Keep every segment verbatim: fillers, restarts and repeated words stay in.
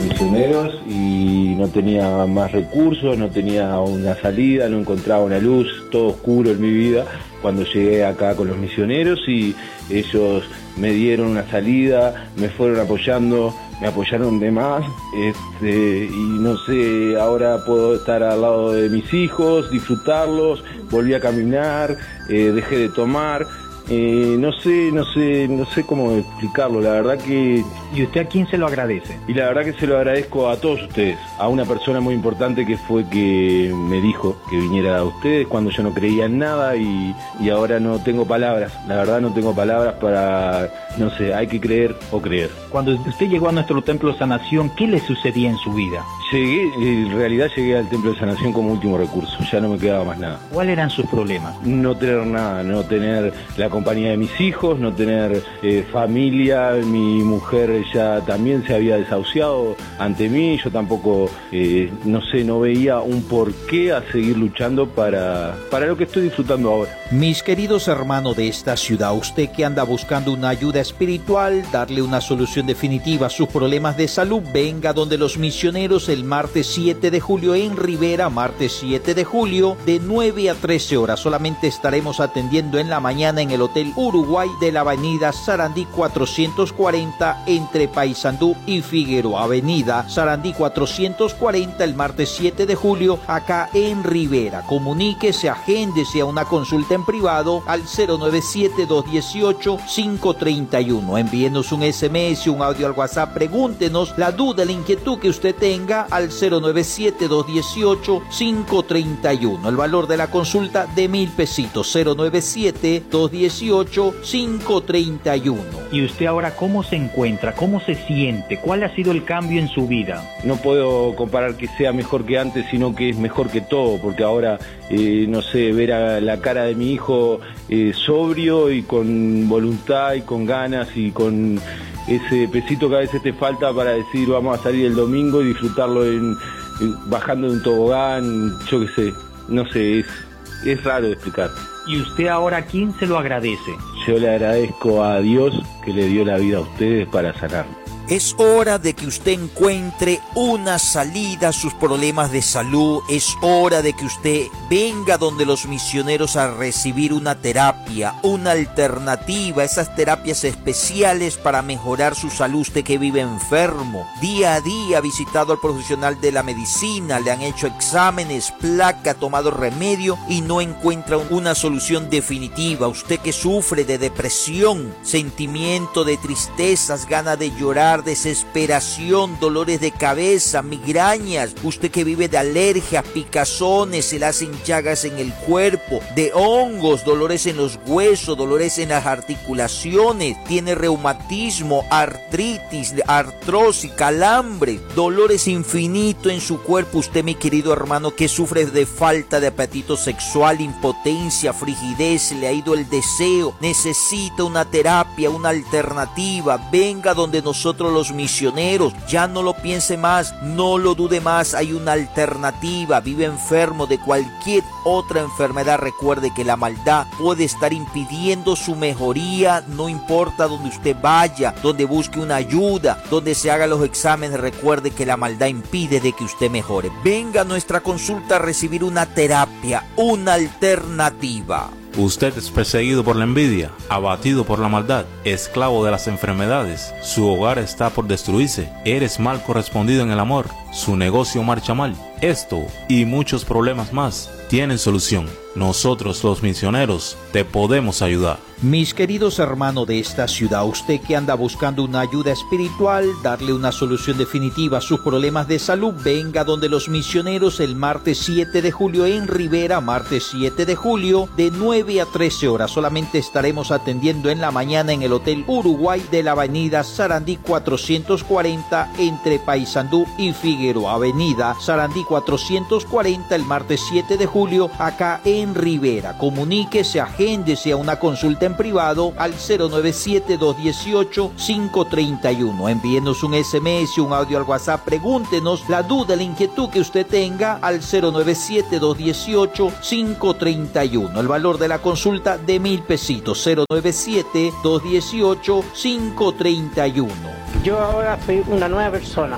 misioneros y no tenía más recursos, no tenía una salida, no encontraba una luz, todo oscuro en mi vida. Cuando llegué acá con los misioneros y ellos me dieron una salida, me fueron apoyando, me apoyaron de más, este, y no sé, ahora puedo estar al lado de mis hijos, disfrutarlos, volví a caminar, eh, dejé de tomar, eh, no sé, no sé, no sé cómo explicarlo, la verdad que... ¿Y usted a quién se lo agradece? Y la verdad que se lo agradezco a todos ustedes, a una persona muy importante que fue que me dijo que viniera a ustedes cuando yo no creía en nada y, y ahora no tengo palabras, la verdad no tengo palabras para, no sé, hay que creer o creer. Cuando usted llegó a nuestro Templo de Sanación, ¿qué le sucedía en su vida? Llegué, en realidad llegué al Templo de Sanación como último recurso, ya no me quedaba más nada. ¿Cuáles eran sus problemas? No tener nada, no tener la compañía de mis hijos, no tener eh, familia, mi mujer ya también se había desahuciado ante mí, yo tampoco, eh, no sé, no veía un porqué a seguir luchando para, para lo que estoy disfrutando ahora. Mis queridos hermanos de esta ciudad, usted que anda buscando una ayuda espiritual, darle una solución definitiva a sus problemas de salud, venga donde los misioneros el martes siete de julio en Rivera, martes siete de julio, de nueve a trece horas. Solamente estaremos atendiendo en la mañana en el Hotel Uruguay de la avenida Sarandí cuatrocientos cuarenta entre Paysandú y Figueroa. Avenida Sarandí cuatrocientos cuarenta el martes siete de julio acá en Rivera. Comuníquese, agéndese a una consulta en privado al cero nueve siete, dos uno ocho, cinco tres uno. Envíenos un ese eme ese, un audio al WhatsApp, pregúntenos la duda, la inquietud que usted tenga al cero nueve siete, dos uno ocho, cinco tres uno. El valor de la consulta de mil pesitos, cero nueve siete, dos uno ocho, cinco tres uno. ¿Y usted ahora cómo se encuentra? ¿Cómo se siente? ¿Cuál ha sido el cambio en su vida? No puedo comparar que sea mejor que antes, sino que es mejor que todo, porque ahora, eh, no sé, ver a la cara de mi hijo eh, sobrio y con voluntad y con ganas y con ese pesito que a veces te falta para decir vamos a salir el domingo y disfrutarlo en, en, bajando de un tobogán, yo qué sé, no sé, es, es raro de explicar. ¿Y usted ahora a quién se lo agradece? Yo le agradezco a Dios que le dio la vida a ustedes para sanarme. Es hora de que usted encuentre una salida a sus problemas de salud. Es hora de que usted venga donde los misioneros a recibir una terapia, una alternativa, esas terapias especiales para mejorar su salud. Usted que vive enfermo, día a día ha visitado al profesional de la medicina, le han hecho exámenes, placa, ha tomado remedio y no encuentra una solución definitiva. Usted que sufre de depresión, sentimiento de tristezas, ganas de llorar, desesperación, dolores de cabeza, migrañas, usted que vive de alergias, picazones, se le hacen llagas en el cuerpo, de hongos, dolores en los huesos, dolores en las articulaciones, tiene reumatismo, artritis, artrosis, calambre, dolores infinitos en su cuerpo. Usted, mi querido hermano, que sufre de falta de apetito sexual, impotencia, frigidez, le ha ido el deseo, necesita una terapia, una alternativa, venga donde nosotros los misioneros, ya no lo piense más, no lo dude más, hay una alternativa. Vive enfermo de cualquier otra enfermedad, recuerde que la maldad puede estar impidiendo su mejoría, no importa donde usted vaya, donde busque una ayuda, donde se haga los exámenes, recuerde que la maldad impide de que usted mejore. Venga a nuestra consulta a recibir una terapia, una alternativa. Usted es perseguido por la envidia, abatido por la maldad, esclavo de las enfermedades. Su hogar está por destruirse. Eres mal correspondido en el amor. Su negocio marcha mal. Esto y muchos problemas más tienen solución. Nosotros, los misioneros, te podemos ayudar. Mis queridos hermanos de esta ciudad, usted que anda buscando una ayuda espiritual, darle una solución definitiva a sus problemas de salud, venga donde los misioneros el martes siete de julio en Rivera, martes siete de julio, de nueve a trece horas. Solamente estaremos atendiendo en la mañana en el Hotel Uruguay de la avenida Sarandí cuatrocientos cuarenta entre Paysandú y Figueroa. Avenida Sarandí cuatrocientos cuarenta el martes siete de julio acá en Rivera. Comuníquese, agéndese a una consulta en privado al cero nueve siete, dos uno ocho, cinco tres uno. Envíenos un ese eme ese, un audio al WhatsApp, pregúntenos la duda, la inquietud que usted tenga al cero nueve siete, dos uno ocho, cinco tres uno. El valor de la consulta de mil pesitos, cero nueve siete, dos uno ocho, cinco tres uno. Yo ahora soy una nueva persona.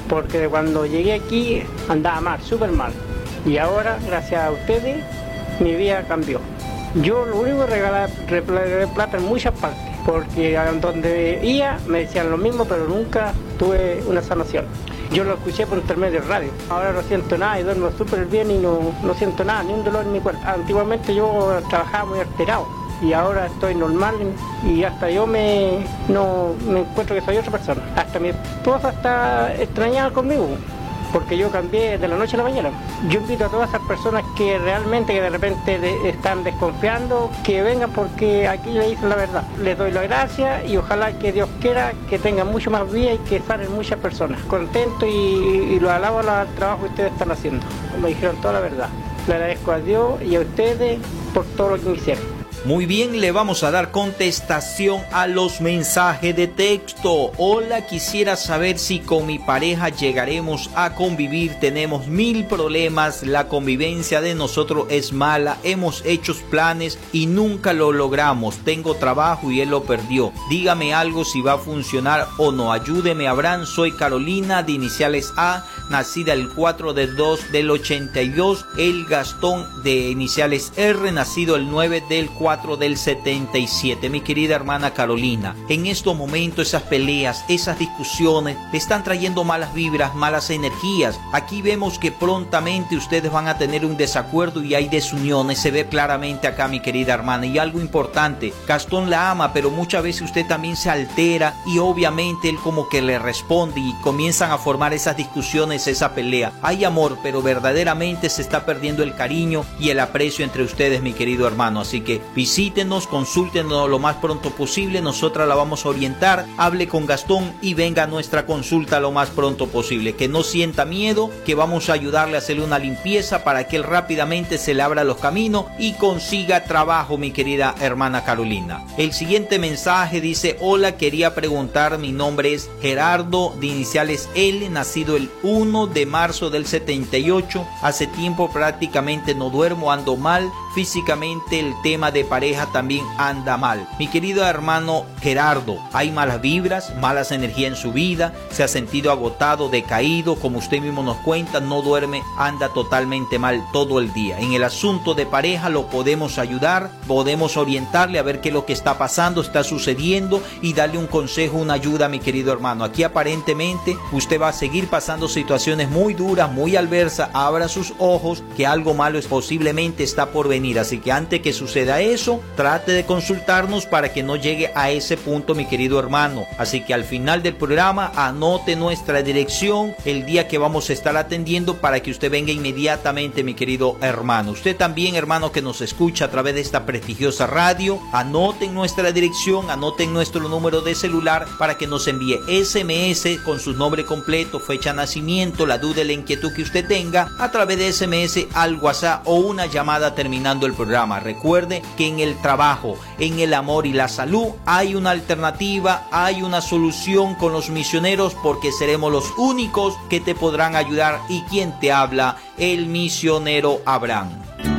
porque cuando llegué aquí andaba mal, súper mal. Y ahora, gracias a ustedes, mi vida cambió. Yo lo único que regalé, regalé plata en muchas partes, porque a donde iba me decían lo mismo, pero nunca tuve una sanación. Yo lo escuché por intermedio de radio. Ahora no siento nada y duermo súper bien y no, no siento nada, ni un dolor en mi cuerpo. Antiguamente yo trabajaba muy alterado y ahora estoy normal y hasta yo me, no, me encuentro que soy otra persona. Hasta mi esposa está extrañada conmigo, porque yo cambié de la noche a la mañana. Yo invito a todas esas personas que realmente que de repente de, están desconfiando, que vengan porque aquí le dicen la verdad. Les doy las gracias y ojalá que Dios quiera que tengan mucho más vida y que salen muchas personas. Contento y, y lo alabo al trabajo que ustedes están haciendo. Me dijeron toda la verdad. Le agradezco a Dios y a ustedes por todo lo que me hicieron. Muy bien, le vamos a dar contestación a los mensajes de texto. Hola, quisiera saber si con mi pareja llegaremos a convivir. Tenemos mil problemas, la convivencia de nosotros es mala. Hemos hecho planes y nunca lo logramos. Tengo trabajo y él lo perdió. Dígame algo si va a funcionar o no. Ayúdeme, Abraham. Soy Carolina, de iniciales A, nacida el cuatro de dos del ochenta y dos. El Gastón, de iniciales R, nacido el nueve del cuatro del setenta y siete. Mi querida hermana Carolina, en estos momentos esas peleas, esas discusiones le están trayendo malas vibras, malas energías. Aquí vemos que prontamente ustedes van a tener un desacuerdo y hay desuniones, se ve claramente acá, mi querida hermana. Y algo importante, Gastón la ama, pero muchas veces usted también se altera y obviamente él como que le responde y comienzan a formar esas discusiones, esa pelea. Hay amor, pero verdaderamente se está perdiendo el cariño y el aprecio entre ustedes, mi querido hermano. Así que visítenos, consúltenos lo más pronto posible, nosotras la vamos a orientar. Hable con Gastón y venga a nuestra consulta lo más pronto posible. Que no sienta miedo, que vamos a ayudarle a hacerle una limpieza para que él rápidamente se le abra los caminos y consiga trabajo, mi querida hermana Carolina. El siguiente mensaje dice: hola, quería preguntar, mi nombre es Gerardo, de iniciales L, nacido el uno de marzo del setenta y ocho. Hace tiempo prácticamente no duermo, ando mal. Físicamente el tema de pareja también anda mal. Mi querido hermano Gerardo, hay malas vibras, malas energías en su vida, se ha sentido agotado, decaído, como usted mismo nos cuenta, no duerme, anda totalmente mal todo el día. En el asunto de pareja lo podemos ayudar, podemos orientarle a ver qué es lo que está pasando, está sucediendo y darle un consejo, una ayuda, mi querido hermano. Aquí aparentemente usted va a seguir pasando situaciones muy duras, muy adversas. Abra sus ojos que algo malo es posiblemente está por venir. Así que antes que suceda eso, trate de consultarnos para que no llegue a ese punto, mi querido hermano. Así que al final del programa anote nuestra dirección, el día que vamos a estar atendiendo, para que usted venga inmediatamente, mi querido hermano. Usted también, hermano, que nos escucha a través de esta prestigiosa radio, anoten nuestra dirección, anoten nuestro número de celular para que nos envíe ese eme ese con su nombre completo, fecha de nacimiento, la duda y la inquietud que usted tenga a través de ese eme ese al WhatsApp o una llamada terminando el programa. Recuerde que en el trabajo, en el amor y la salud hay una alternativa, hay una solución con los misioneros, porque seremos los únicos que te podrán ayudar. Y quien te habla, el misionero Abraham.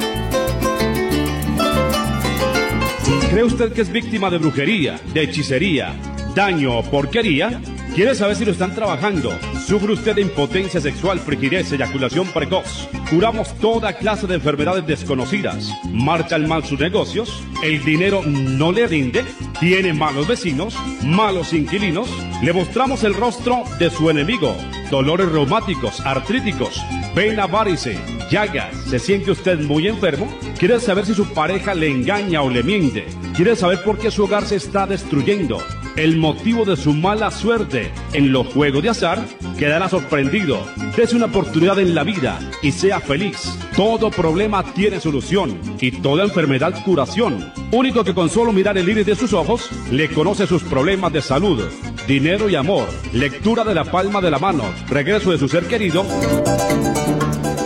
¿Cree usted que es víctima de brujería, de hechicería, daño o porquería? ¿Quiere saber si lo están trabajando? ¿Sufre usted de impotencia sexual, frigidez, eyaculación precoz? Curamos toda clase de enfermedades desconocidas. ¿Marchan mal sus negocios? ¿El dinero no le rinde? ¿Tiene malos vecinos? ¿Malos inquilinos? Le mostramos el rostro de su enemigo. Dolores reumáticos, artríticos, vena varice, llagas. ¿Se siente usted muy enfermo? ¿Quiere saber si su pareja le engaña o le miente? ¿Quiere saber por qué su hogar se está destruyendo? El motivo de su mala suerte en los juegos de azar, quedará sorprendido. Dese una oportunidad en la vida y sea feliz. Todo problema tiene solución y toda enfermedad curación. Único que con solo mirar el iris de sus ojos le conoce sus problemas de salud, dinero y amor. Lectura de la palma de la mano, regreso de su ser querido.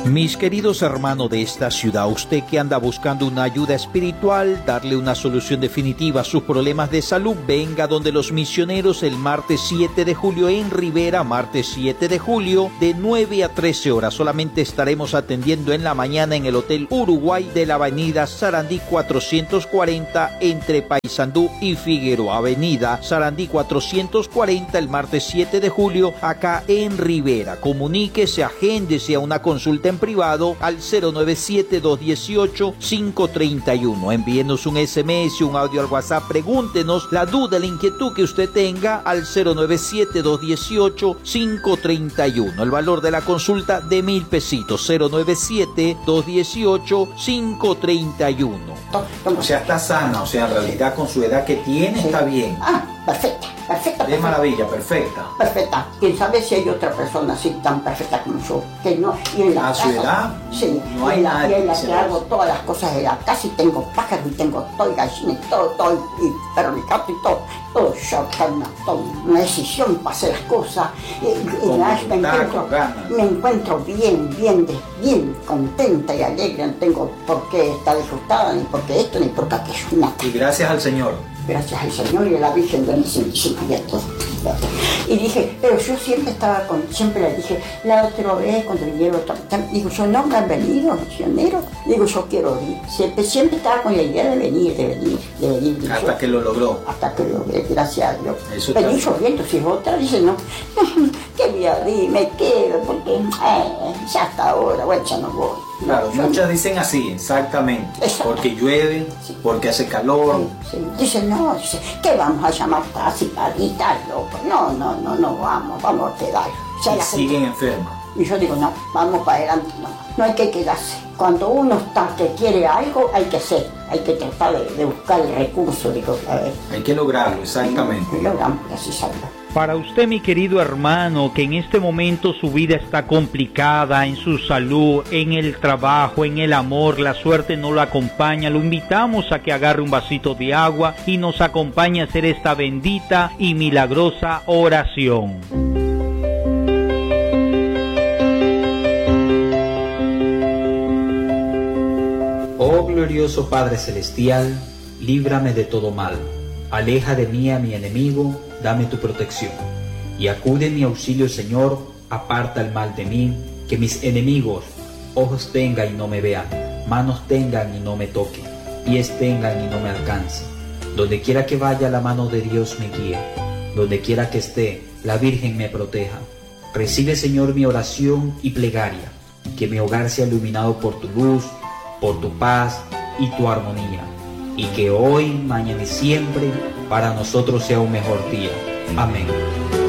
Mis queridos hermanos de esta ciudad, usted que anda buscando una ayuda espiritual, darle una solución definitiva a sus problemas de salud, venga donde los misioneros el martes siete de julio en Rivera, martes siete de julio de nueve a trece horas. Solamente estaremos atendiendo en la mañana en el Hotel Uruguay de la avenida Sarandí cuatrocientos cuarenta entre Paysandú y Figueroa. Avenida Sarandí cuatrocientos cuarenta el martes siete de julio acá en Rivera. Comuníquese, agéndese a una consulta en privado al cero nueve siete, dos uno ocho, cinco tres uno. Envíenos un ese eme ese, un audio al WhatsApp, pregúntenos la duda, la inquietud que usted tenga al cero nueve siete, dos uno ocho, cinco tres uno. El valor de la consulta de mil pesitos, cero nueve siete, dos uno ocho, cinco tres uno. O sea, está sana, o sea, en realidad con su edad que tiene, sí, está bien. Ah, perfecta, perfecta. De maravilla, perfecta. Perfecta. Quién sabe si hay otra persona así tan perfecta como yo. Que no, y en la ¿A casa, su edad? Sí, no hay en la, nadie. Y en la que hago todas las cosas de la casa y tengo pájaros y tengo todo, y gallinas y todo, todo, y perro y gato y todo. Todo yo tengo una, todo, una decisión para hacer las cosas. Y, y me, me, encuentro, me encuentro bien, bien, bien contenta y alegre. No tengo por qué estar disgustada, ni por qué esto, ni por qué aquello. Nada. Y gracias al Señor. Gracias al Señor y a la Virgen de mi Santísima y a todo. Y dije, pero yo siempre estaba con, siempre le dije, la otra vez cuando vinieron, digo, yo nunca han venido misioneros, digo, yo quiero ir. Siempre, siempre estaba con la idea de venir, de venir, de venir. Hasta yo, que lo logró. Hasta que lo logré, gracias a Dios. Eso Vení lloviendo, si otra dice, no, que voy a ir, me quedo, porque eh, ya hasta ahora, bueno, ya no voy. Claro, no, muchas no. dicen así, exactamente, Exacto. Porque llueve, sí, porque hace calor. Sí, sí. Dicen, no, dice, ¿qué vamos a llamar taxi para gritar, loco? No, no, no, no, vamos, vamos a quedar. Y siguen enfermos. Y yo digo, no, vamos para adelante, no, no hay que quedarse. Cuando uno está que quiere algo, hay que hacer, hay que tratar de, de buscar el recurso, digo, a ver. Hay que lograrlo, exactamente. Y logramos, así salga. Para usted, mi querido hermano, que en este momento su vida está complicada, en su salud, en el trabajo, en el amor, la suerte no lo acompaña, lo invitamos a que agarre un vasito de agua y nos acompañe a hacer esta bendita y milagrosa oración. Oh glorioso Padre Celestial, líbrame de todo mal, aleja de mí a mi enemigo, dame tu protección, y acude en mi auxilio, Señor, aparta el mal de mí, que mis enemigos ojos tengan y no me vean, manos tengan y no me toquen, pies tengan y no me alcancen. Donde quiera que vaya, la mano de Dios me guíe, donde quiera que esté, la Virgen me proteja. Recibe, Señor, mi oración y plegaria, que mi hogar sea iluminado por tu luz, por tu paz y tu armonía, y que hoy, mañana y siempre para nosotros sea un mejor día. Amén.